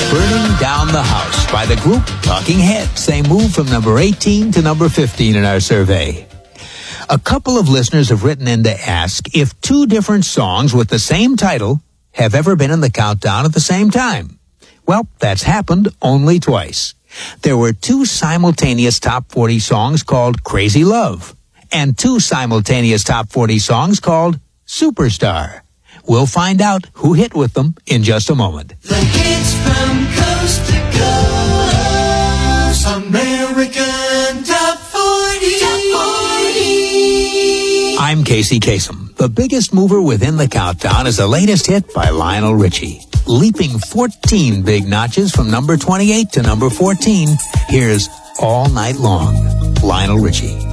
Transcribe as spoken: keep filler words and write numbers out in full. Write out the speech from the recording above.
Burning Down the House by the group Talking Heads. They moved from number eighteen to number fifteen in our survey. A couple of listeners have written in to ask if two different songs with the same title have ever been in the countdown at the same time. Well, that's happened only twice. There were two simultaneous top forty songs called Crazy Love and two simultaneous top forty songs called Superstar. We'll find out who hit with them in just a moment. The hits from coast to coast, American Top forty. Top forty. I'm Casey Kasem. The biggest mover within the countdown is the latest hit by Lionel Richie. Leaping fourteen big notches from number twenty-eight to number fourteen, here's All Night Long, Lionel Richie.